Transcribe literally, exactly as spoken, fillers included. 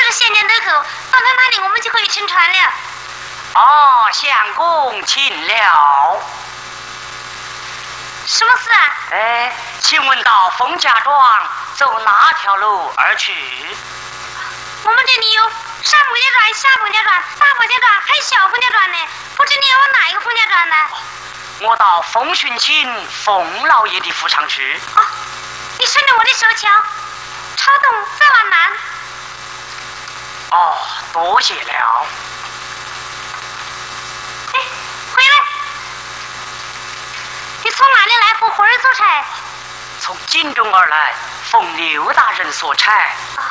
了县监得口，到他那里我们就可以乘船了。 哦，相公请了。 什么事啊？ 哎，请问到冯家庄走哪条路而去？ 我们这里有上冯家庄、下冯家庄、大冯家庄，还有小冯家庄呢。不知你要往哪一个冯家庄呢？ 我到冯寻亲冯老爷的府上去。 哦，你顺着我的手桥，朝东再往南。 哦，多谢了。 哎，回来！你从哪里来？奉魂儿做差？ 从京中而来，奉刘大人所差。 哦，